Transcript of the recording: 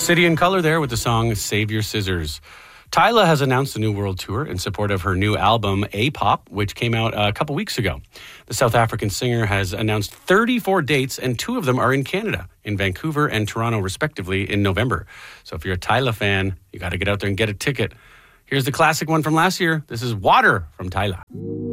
City and Colour there with the song Save Your Scissors. Tyla has announced a new world tour in support of her new album, A-Pop, which came out a couple weeks ago. The South African singer has announced 34 dates, and 2 of them are in Canada, in Vancouver and Toronto, respectively, in November. So if you're a Tyla fan, you got to get out there and get a ticket. Here's the classic one from last year. This is Water from Tyla.